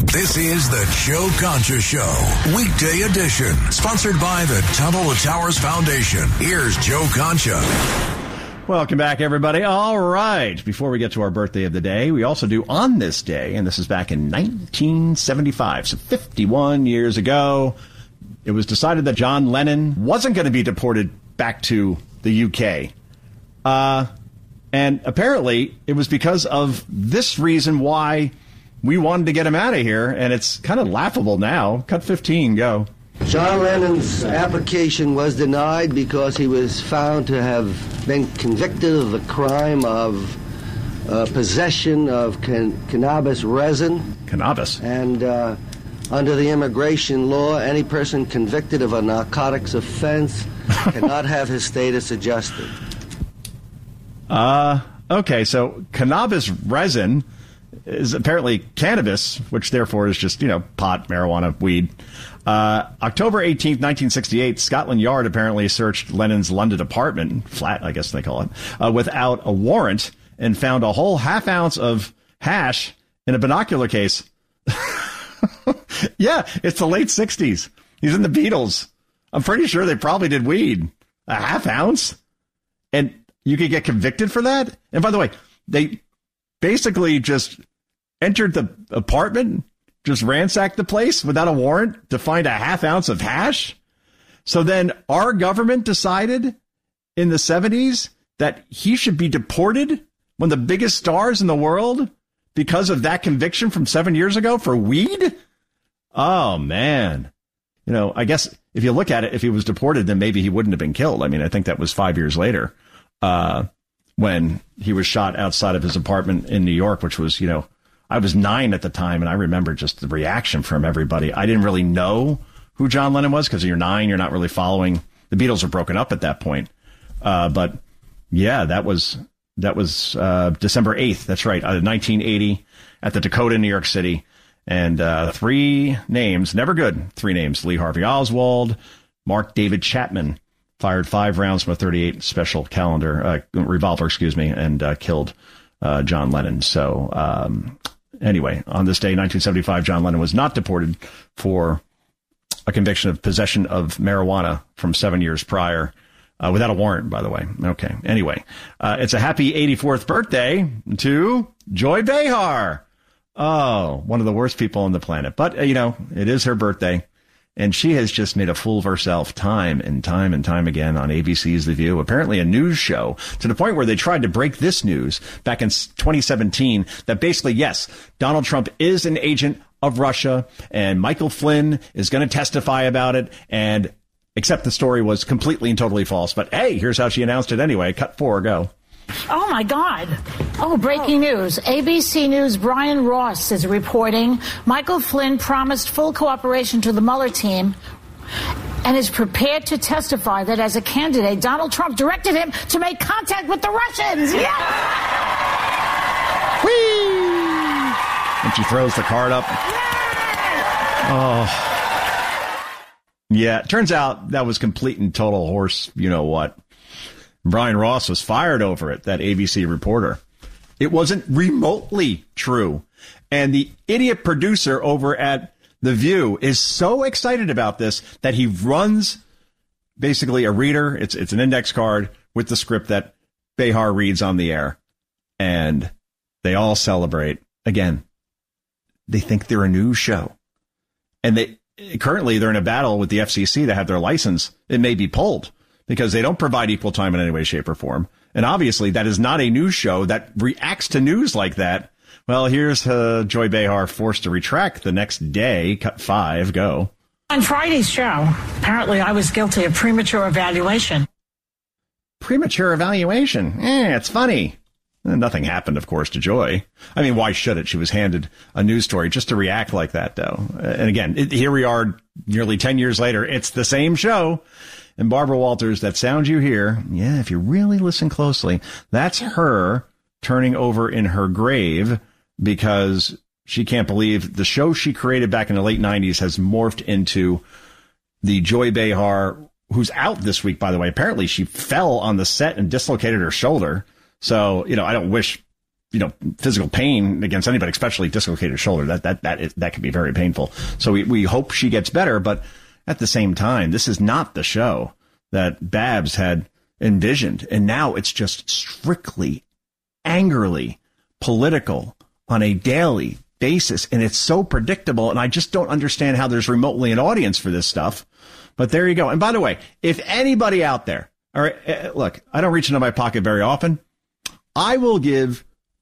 This is the Joe Concha Show, weekday edition, sponsored by the Tunnel to Towers Foundation. Here's Joe Concha. Welcome back, everybody. All right. Before we get to our birthday of the day, we also do on this day, and this is back in 1975, so 51 years ago, it was decided that John Lennon wasn't going to be deported back to the UK. And apparently, it was because of this reason why we wanted to get him out of here, and it's kind of laughable now. Cut 15, go. John Lennon's application was denied because he was found to have been convicted of the crime of possession of cannabis resin. Cannabis? And under the immigration law, any person convicted of a narcotics offense cannot have his status adjusted. Okay, so cannabis resin is apparently cannabis, which therefore is just, pot, marijuana, weed. October 18th, 1968, Scotland Yard apparently searched Lennon's London apartment, flat, I guess they call it, without a warrant and found a whole half ounce of hash in a binocular case. Yeah, it's the late 60s. He's in the Beatles. I'm pretty sure they probably did weed. A half ounce? And you could get convicted for that? And by the way, they basically just entered the apartment, just ransacked the place without a warrant to find a half ounce of hash. So then our government decided in the 70s that he should be deported, one of the biggest stars in the world, because of that conviction from 7 years ago for weed? Oh, man. I guess if you look at it, if he was deported, then maybe he wouldn't have been killed. I mean, I think that was 5 years later when he was shot outside of his apartment in New York, which was, I was 9 at the time, and I remember just the reaction from everybody. I didn't really know who John Lennon was because you're 9, you're not really following. The Beatles are broken up at that point. But yeah, that was December 8th. That's right, 1980 at the Dakota, New York City. And 3 names, never good, 3 names. Lee Harvey Oswald, Mark David Chapman fired 5 rounds from a .38 special revolver, and killed John Lennon. So anyway, on this day, 1975, John Lennon was not deported for a conviction of possession of marijuana from 7 years prior, without a warrant, by the way. Okay. Anyway, it's a happy 84th birthday to Joy Behar. Oh, one of the worst people on the planet. But, it is her birthday. And she has just made a fool of herself time and time and time again on ABC's The View, apparently a news show, to the point where they tried to break this news back in 2017 that basically, yes, Donald Trump is an agent of Russia and Michael Flynn is going to testify about it. And except the story was completely and totally false. But hey, here's how she announced it anyway. Cut 4, go. Oh, my God. Oh, breaking news. ABC News' Brian Ross is reporting Michael Flynn promised full cooperation to the Mueller team and is prepared to testify that as a candidate, Donald Trump directed him to make contact with the Russians. Yeah! Whee! And she throws the card up. Oh. Yeah, it turns out that was complete and total horse, you-know-what. Brian Ross was fired over it, that ABC reporter. It wasn't remotely true. And the idiot producer over at The View is so excited about this that he runs basically a reader. It's an index card with the script that Behar reads on the air. And they all celebrate. Again, they think they're a news show. And currently they're in a battle with the FCC to have their license. It may be pulled, because they don't provide equal time in any way, shape, or form. And obviously, that is not a news show that reacts to news like that. Well, here's Joy Behar forced to retract the next day. Cut 5, go. On Friday's show, apparently I was guilty of premature evaluation. Premature evaluation? It's funny. And nothing happened, of course, to Joy. I mean, why should it? She was handed a news story just to react like that, though. And again, here we are nearly 10 years later. It's the same show. And Barbara Walters, that sound you hear, yeah, if you really listen closely, that's her turning over in her grave because she can't believe the show she created back in the late 90s has morphed into the Joy Behar, who's out this week, by the way. Apparently she fell on the set and dislocated her shoulder. So, I don't wish physical pain against anybody, especially dislocated shoulder. That can be very painful. So we hope she gets better. But at the same time, this is not the show that Babs had envisioned. And now it's just strictly, angrily political on a daily basis. And it's so predictable. And I just don't understand how there's remotely an audience for this stuff. But there you go. And by the way, if anybody out there, all right, look, I don't reach into my pocket very often. I will give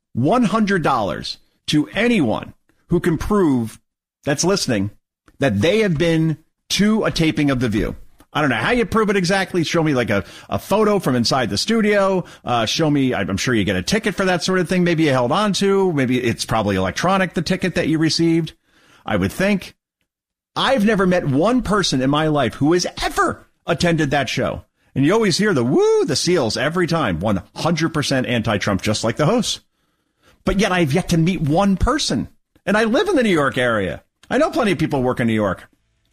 $100 to anyone who can prove that's listening that they have been to a taping of The View. I don't know how you prove it exactly. Show me like a photo from inside the studio. Show me, I'm sure you get a ticket for that sort of thing. Maybe you held on to. Maybe it's probably electronic, the ticket that you received. I would think. I've never met one person in my life who has ever attended that show. And you always hear the seals every time. 100% anti-Trump, just like the hosts. But yet I've yet to meet one person. And I live in the New York area. I know plenty of people work in New York.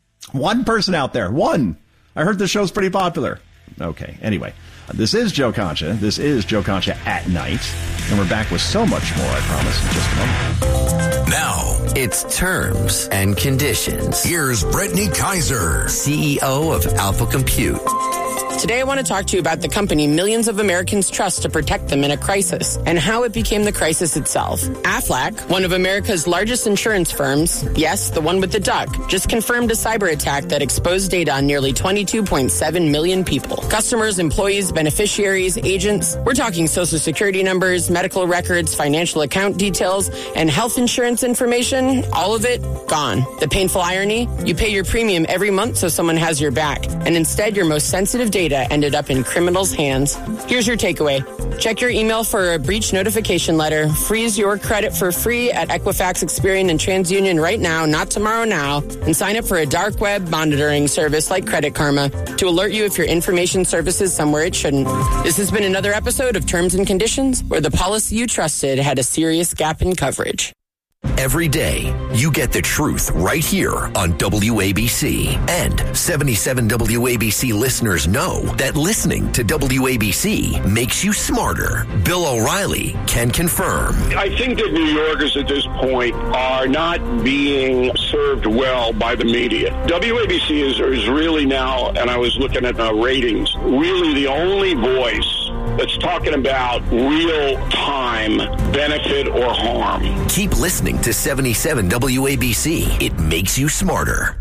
One person out there. One. I heard the show's pretty popular. Okay. Anyway, this is Joe Concha. This is Joe Concha at Night. And we're back with so much more, I promise, in just a moment. Now, it's Terms and Conditions. Here's Brittany Kaiser, CEO of Alpha Compute. Today, I want to talk to you about the company millions of Americans trust to protect them in a crisis and how it became the crisis itself. Aflac, one of America's largest insurance firms, yes, the one with the duck, just confirmed a cyber attack that exposed data on nearly 22.7 million people. Customers, employees, beneficiaries, agents. We're talking social security numbers, medical records, financial account details, and health insurance information. All of it gone. The painful irony? You pay your premium every month so someone has your back. And instead, your most sensitive data ended up in criminals' hands. Here's your takeaway. Check your email for a breach notification letter. Freeze your credit for free at Equifax, Experian, and TransUnion right now, not tomorrow now. And sign up for a dark web monitoring service like Credit Karma to alert you if your information surfaces somewhere it shouldn't. This has been another episode of Terms and Conditions, where the policy you trusted had a serious gap in coverage. Every day, you get the truth right here on WABC. And 77 WABC listeners know that listening to WABC makes you smarter. Bill O'Reilly can confirm. I think that New Yorkers at this point are not being served well by the media. WABC is really now, and I was looking at the ratings, really the only voice that's talking about real-time benefit or harm. Keep listening to 77 WABC. It makes you smarter.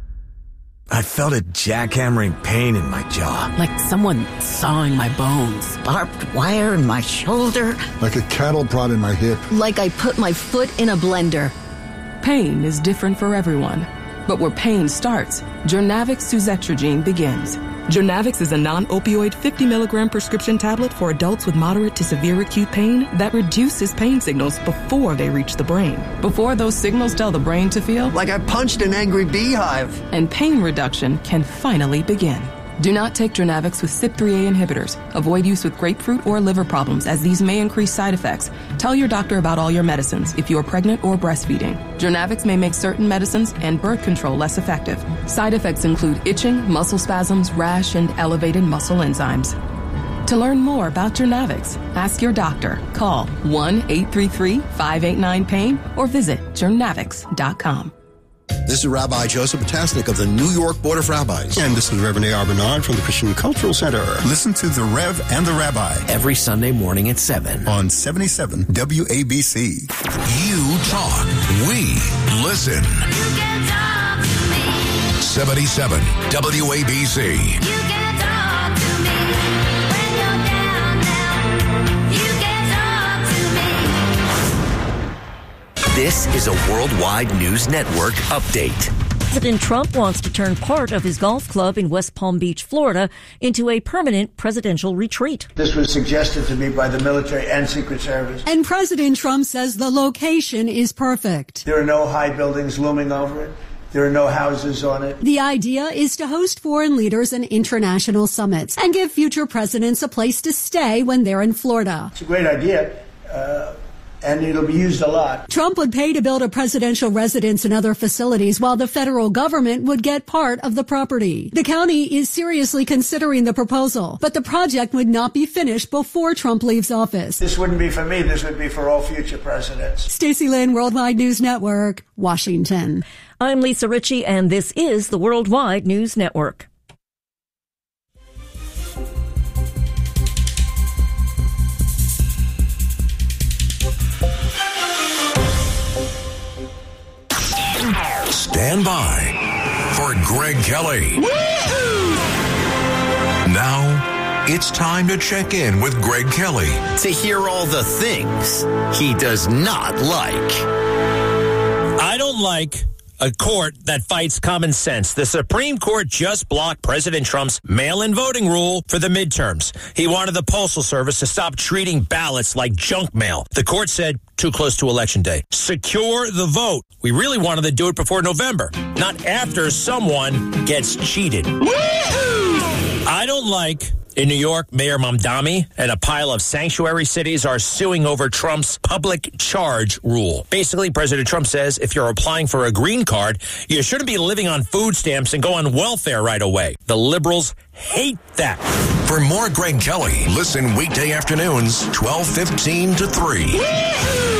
I felt a jackhammering pain in my jaw. Like someone sawing my bones. Barbed wire in my shoulder. Like a cattle prod in my hip. Like I put my foot in a blender. Pain is different for everyone. But where pain starts, Jurnavix suzetrigine begins. Jurnavix is a non-opioid 50-milligram prescription tablet for adults with moderate to severe acute pain that reduces pain signals before they reach the brain. Before those signals tell the brain to feel like I punched an angry beehive. And pain reduction can finally begin. Do not take Jurnavix with CYP3A inhibitors. Avoid use with grapefruit or liver problems, as these may increase side effects. Tell your doctor about all your medicines if you are pregnant or breastfeeding. Jurnavix may make certain medicines and birth control less effective. Side effects include itching, muscle spasms, rash, and elevated muscle enzymes. To learn more about Jurnavix, ask your doctor. Call 1-833-589-PAIN or visit jurnavix.com. This is Rabbi Joseph Potasnik of the New York Board of Rabbis. And this is Reverend A.R. Bernard from the Christian Cultural Center. Listen to The Rev and the Rabbi every Sunday morning at 7 on 77 WABC. You talk, we listen. You can talk to me. 77 WABC. You can talk to me. When you're down, you can talk to me. This is a Worldwide News Network update. President Trump wants to turn part of his golf club in West Palm Beach, Florida, into a permanent presidential retreat. This was suggested to me by the military and Secret Service. And President Trump says the location is perfect. There are no high buildings looming over it. There are no houses on it. The idea is to host foreign leaders and international summits and give future presidents a place to stay when they're in Florida. It's a great idea. and it'll be used a lot. Trump would pay to build a presidential residence and other facilities while the federal government would get part of the property. The county is seriously considering the proposal, but the project would not be finished before Trump leaves office. This wouldn't be for me. This would be for all future presidents. Stacey Lynn, Worldwide News Network, Washington. I'm Lisa Ritchie, and this is the Worldwide News Network. Stand by for Greg Kelly. Woo-hoo! Now, it's time to check in with Greg Kelly. To hear all the things he does not like. I don't like a court that fights common sense. The Supreme Court just blocked President Trump's mail-in voting rule for the midterms. He wanted the Postal Service to stop treating ballots like junk mail. The court said, too close to Election Day. Secure the vote. We really wanted to do it before November, not after someone gets cheated. Woo-hoo! I don't like... In New York, Mayor Mamdani and a pile of sanctuary cities are suing over Trump's public charge rule. Basically, President Trump says if you're applying for a green card, you shouldn't be living on food stamps and go on welfare right away. The liberals hate that. For more Greg Kelly, listen weekday afternoons, 12:15 to 3. Woo-hoo!